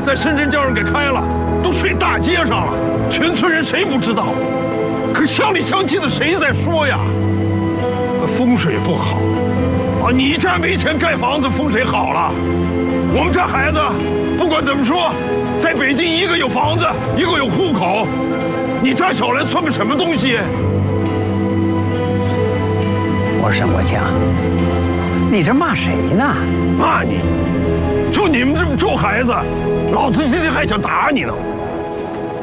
在深圳叫人给开了，都睡大街上了，全村人谁不知道？可乡里乡亲的谁在说呀？风水不好啊！你家没钱盖房子，风水好了。我们这孩子，不管怎么说，在北京一个有房子，一个有户口，你家小兰算个什么东西？ 我沈国强，你这骂谁呢？ 骂你？就你们这么臭孩子，老子今天还想打你呢。